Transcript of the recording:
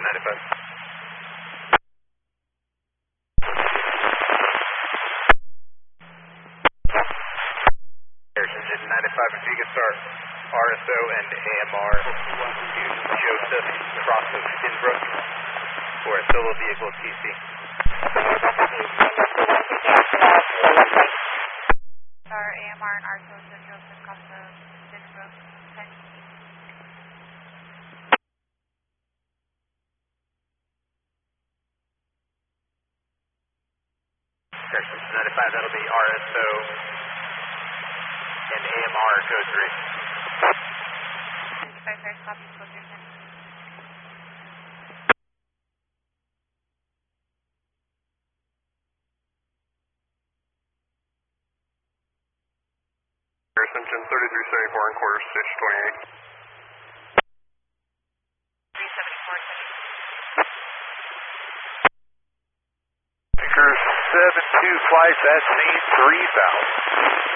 95. Engine 95, if you could start RSO and AMR to Joseph Cross of Inbrook for a solo vehicle TC. Star AMR and RSO to Joseph Cross of Inbrook. Correction, 95, that'll be RSO and AMR code 3. 55 copy, code 3. Engine 3374 and quarter stage 28. 374. Anchor 72 flights at scene 3000.